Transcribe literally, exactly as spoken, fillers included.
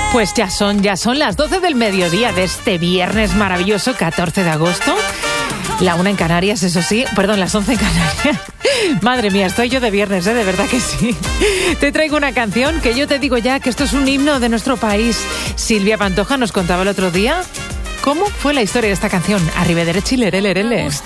Pues ya son, ya son las doce del mediodía de este viernes maravilloso, catorce de agosto. La una en Canarias, eso sí. Perdón, las once en Canarias. Madre mía, estoy yo de viernes, ¿eh? De verdad que sí. Te traigo una canción que yo te digo ya que esto es un himno de nuestro país. Silvia Pantoja nos contaba el otro día cómo fue la historia de esta canción. Arrivederci, lerele, lerele.